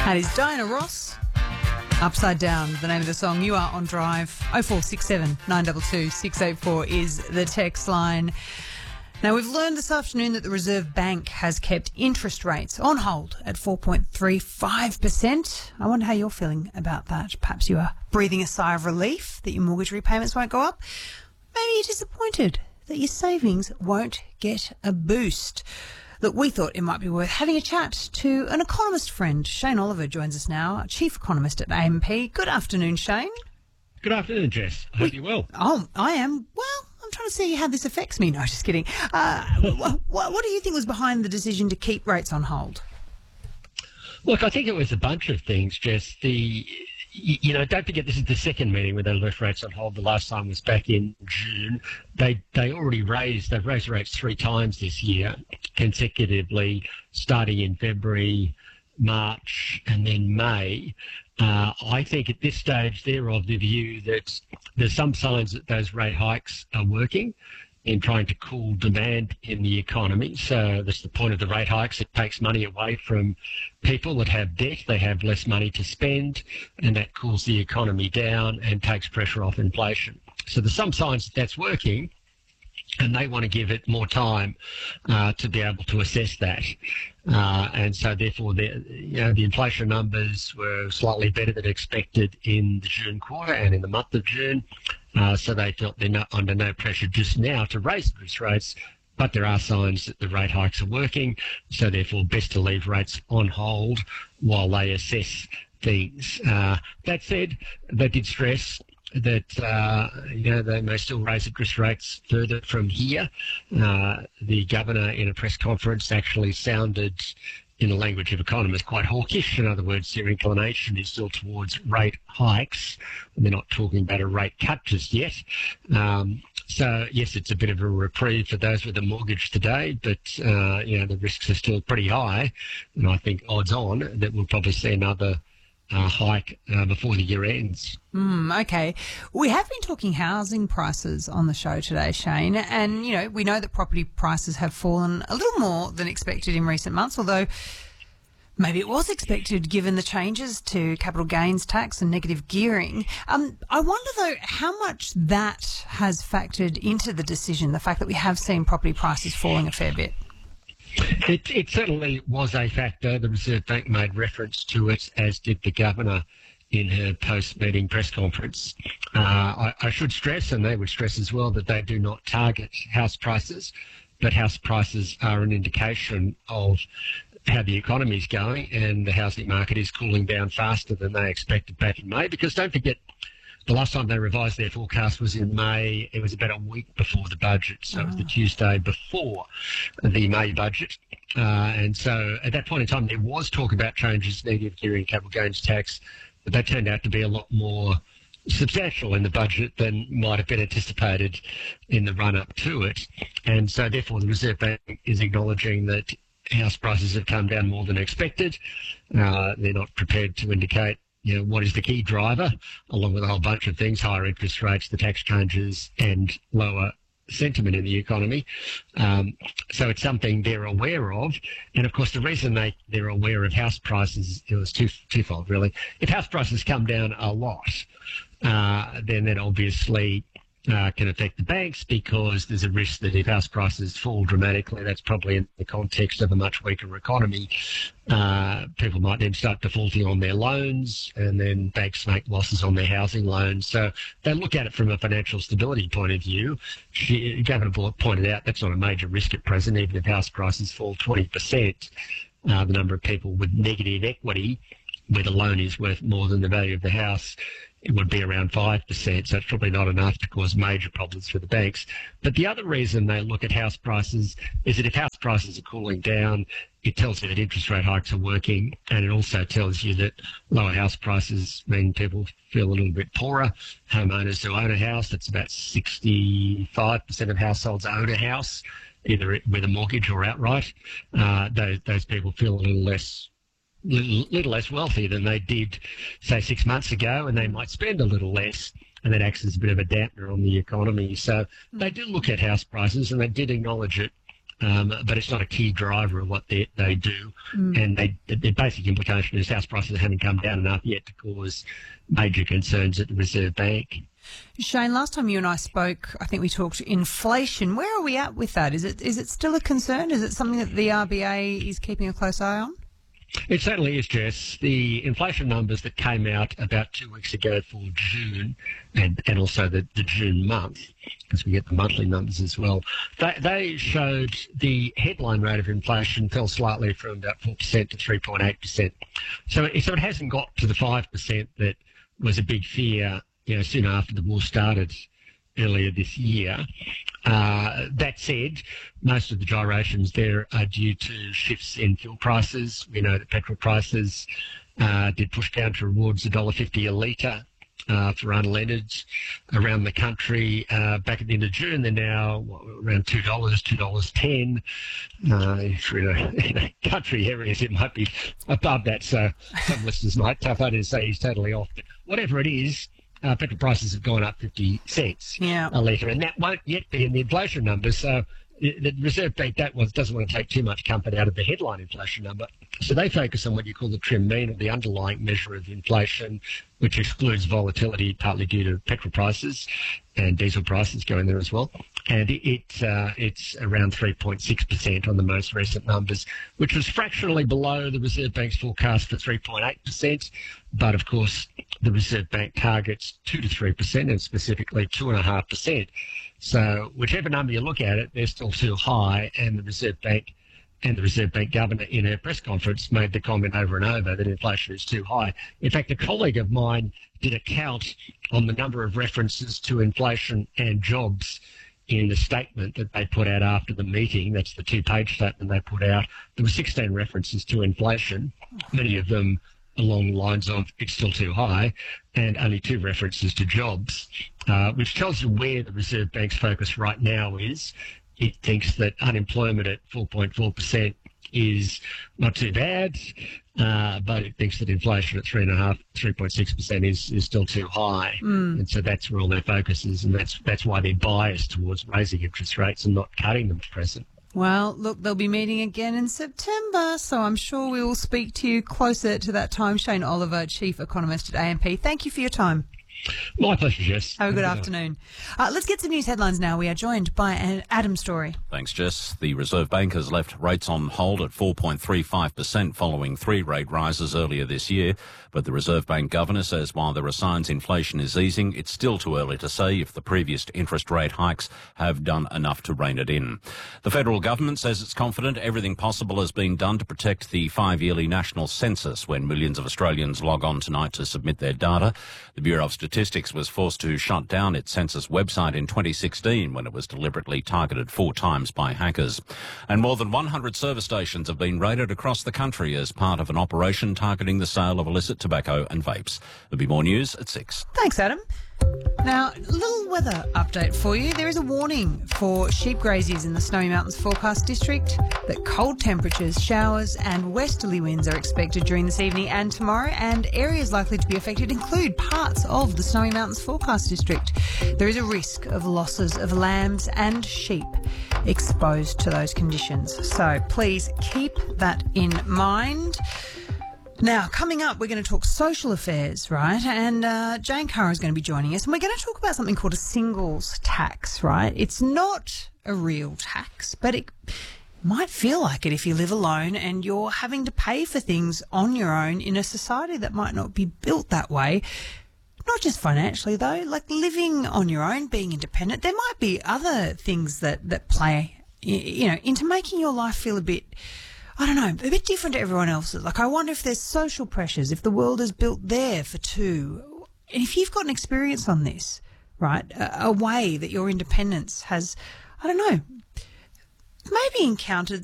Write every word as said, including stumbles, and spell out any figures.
That is Diana Ross. Upside Down, the name of the song. You are on Drive. oh four six seven, nine two two, six eight four is the text line. Now, we've learned this afternoon that the Reserve Bank has kept interest rates on hold at four point three five percent. I wonder how you're feeling about that. Perhaps you are breathing a sigh of relief that your mortgage repayments won't go up. Maybe you're disappointed that your savings won't get a boost. Look, we thought it might be worth having a chat to an economist friend. Shane Oliver joins us now, Chief Economist at A M P. Good afternoon, Shane. Good afternoon, Jess. I hope you're well. Oh, I am. Well, I'm trying to see how this affects me. No, just kidding. Uh, what, what do you think was behind the decision to keep rates on hold? Look, I think it was a bunch of things, Jess. The, you know, don't forget this is the second meeting where they left rates on hold. The last time was back in June. They they already raised, they've raised rates three times this year consecutively, starting in February, March, and then May. Uh, I think at this stage they're of the view that there's some signs that those rate hikes are working in trying to cool demand in the economy. So that's the point of the rate hikes. It takes money away from people that have debt. They have less money to spend, and that cools the economy down and takes pressure off inflation. So there's some signs that that's working, and they want to give it more time uh, to be able to assess that. Uh, and so therefore, the, you know, the inflation numbers were slightly better than expected in the June quarter and in the month of June. Uh, so they felt they're not under no pressure just now to raise interest rates, but there are signs that the rate hikes are working. So therefore, best to leave rates on hold while they assess things. Uh, that said, they did stress that, uh, you know, they may still raise interest rates further from here. Uh, the governor in a press conference actually sounded, in the language of economists, quite hawkish. In other words, their inclination is still towards rate hikes. They're not talking about a rate cut just yet. Um, so, yes, it's a bit of a reprieve for those with a mortgage today, but, uh, you know, the risks are still pretty high. And I think odds on that we'll probably see another Uh, hike uh, before the year ends. Mm, okay. We have been talking housing prices on the show today, Shane, and, you know, we know that property prices have fallen a little more than expected in recent months, although maybe it was expected given the changes to capital gains tax and negative gearing. Um, I wonder, though, how much that has factored into the decision, the fact that we have seen property prices falling a fair bit. It, it certainly was a factor. The Reserve Bank made reference to it, as did the governor in her post-meeting press conference. Uh, I, I should stress, and they would stress as well, that they do not target house prices, but house prices are an indication of how the economy is going, and the housing market is cooling down faster than they expected back in May. Because don't forget, the last time they revised their forecast was in May. It was about a week before the budget, so oh. It was the Tuesday before the May budget. Uh, and so at that point in time, there was talk about changes, negative gearing, capital gains tax, but they turned out to be a lot more substantial in the budget than might have been anticipated in the run-up to it. And so therefore, the Reserve Bank is acknowledging that house prices have come down more than expected. Uh, they're not prepared to indicate, you know, what is the key driver, along with a whole bunch of things, higher interest rates, the tax changes, and lower sentiment in the economy. Um, so it's something they're aware of. And, of course, the reason they, they're aware of house prices, it was two, twofold, really. If house prices come down a lot, uh, then that obviously Uh, can affect the banks, because there's a risk that if house prices fall dramatically, that's probably in the context of a much weaker economy. Uh, people might then start defaulting on their loans, and then banks make losses on their housing loans. So they look at it from a financial stability point of view. She, Governor Bullock pointed out that's not a major risk at present. Even if house prices fall twenty percent, uh, the number of people with negative equity, where the loan is worth more than the value of the house, it would be around five percent, so it's probably not enough to cause major problems for the banks. But the other reason they look at house prices is that if house prices are cooling down, it tells you that interest rate hikes are working, and it also tells you that lower house prices mean people feel a little bit poorer. Homeowners who own a house, that's about sixty-five percent of households own a house, either with a mortgage or outright. Uh, those, those people feel a little less little, little less wealthy than they did, say, six months ago, and they might spend a little less, and that acts as a bit of a dampener on the economy. So they do look at house prices, and they did acknowledge it um, but it's not a key driver of what they, they do. Mm. And they, the basic implication is house prices haven't come down enough yet to cause major concerns at the Reserve Bank. Shane, last time you and I spoke, I think we talked inflation. Where are we at with that? Is it is it still a concern? Is it something that the R B A is keeping a close eye on? It certainly is, Jess. The inflation numbers that came out about two weeks ago for June and, and also the, the June month, because we get the monthly numbers as well, they, they showed the headline rate of inflation fell slightly from about four percent to three point eight percent. So it, so it hasn't got to the five percent that was a big fear, you know, soon after the war started earlier this year. Uh, that said, most of the gyrations there are due to shifts in fuel prices. We know that petrol prices uh, did push down towards one dollar fifty a litre uh, for unleaded around the country. Uh, back at the end of June, they're now what, around two dollars, two dollars ten. Uh, for in a, in a country areas, it might be above that, so some listeners might tough out and say he's totally off. But whatever it is, Uh, petrol prices have gone up fifty cents yeah. a litre, and that won't yet be in the inflation numbers. So the Reserve Bank that one doesn't want to take too much comfort out of the headline inflation number. So they focus on what you call the trim mean, or the underlying measure of inflation, which excludes volatility, partly due to petrol prices and diesel prices going there as well. And it, it uh, it's around three point six percent on the most recent numbers, which was fractionally below the Reserve Bank's forecast for three point eight percent. But of course, the Reserve Bank targets two to three percent, and specifically two point five percent. So whichever number you look at it, they're still too high, and the Reserve Bank and the Reserve Bank governor in her press conference made the comment over and over that inflation is too high. In fact, a colleague of mine did a count on the number of references to inflation and jobs in the statement that they put out after the meeting. That's the two-page statement they put out. There were sixteen references to inflation, many of them along the lines of it's still too high, and only two references to jobs, uh, which tells you where the Reserve Bank's focus right now is. It thinks that unemployment at four point four percent is not too bad, uh, but it thinks that inflation at three point five, three point six percent is, is still too high. Mm. And so that's where all their focus is, and that's, that's why they're biased towards raising interest rates and not cutting them at present. Well, look, they'll be meeting again in September, so I'm sure we will speak to you closer to that time. Shane Oliver, Chief Economist at A M P, thank you for your time. My pleasure, Jess. Have a good afternoon. Uh, let's get some news headlines now. We are joined by an Adam Story. Thanks, Jess. The Reserve Bank has left rates on hold at four point three five percent following three rate rises earlier this year. But the Reserve Bank governor says while there are signs inflation is easing, it's still too early to say if the previous interest rate hikes have done enough to rein it in. The federal government says it's confident everything possible has been done to protect the five-yearly national census when millions of Australians log on tonight to submit their data. The Bureau of Statistics was forced to shut down its census website in twenty sixteen when it was deliberately targeted four times by hackers. And more than one hundred service stations have been raided across the country as part of an operation targeting the sale of illicit tobacco and vapes. There'll be more news at six. Thanks, Adam. Now, a little weather update for you. There is a warning for sheep graziers in the Snowy Mountains forecast district that cold temperatures, showers and westerly winds are expected during this evening and tomorrow, and areas likely to be affected include parts of the Snowy Mountains forecast district. There is a risk of losses of lambs and sheep exposed to those conditions. So please keep that in mind. Now, coming up, we're going to talk social affairs, right? And uh, Jane Carr is going to be joining us. And we're going to talk about something called a singles tax, right? It's not a real tax, but it might feel like it if you live alone and you're having to pay for things on your own in a society that might not be built that way. Not just financially, though, like living on your own, being independent. There might be other things that, that play, you know, into making your life feel a bit, I don't know, a bit different to everyone else's. Like, I wonder if there's social pressures, if the world is built there for two. And if you've got an experience on this, right, a, a way that your independence has, I don't know, maybe encountered